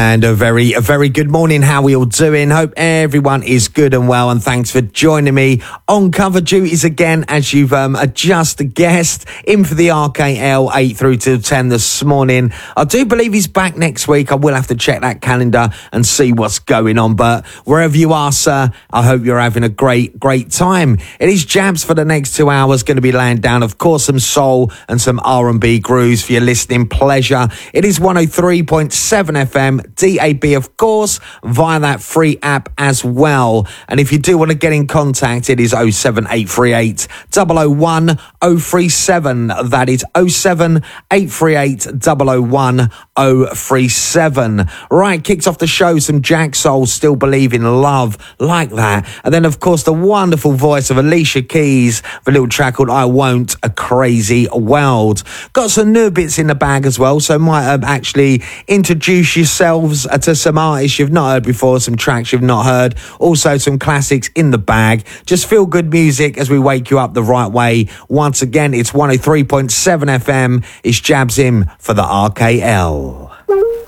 And a very good morning. How are we all doing? Hope everyone is good and well. And thanks for joining me on cover duties again, as you've just guessed, in for the RKL 8 through to 10 this morning. I do believe he's back next week. I will have to check that calendar and see what's going on. But wherever you are, sir, I hope you're having a great time. It is Jabs for the next 2 hours. Going to be laying down, of course, some soul and some R&B grooves for your listening pleasure. It is 103.7 FM. DAB, of course, via that free app as well. And if you do want to get in contact, it is 07838 001 037. That is 07838 001 037. Right, kicks off the show some Jack Soul, Still Believe in Love, like that. And then, of course, the wonderful voice of Alicia Keys, the little track called I Won't, A Crazy World. Got some new bits in the bag as well, so might actually introduce yourselves to some artists you've not heard before, some tracks you've not heard, also some classics in the bag. Just feel good music as we wake you up the right way. Once again, it's 103.7 FM. It's Jabs in for the RKL.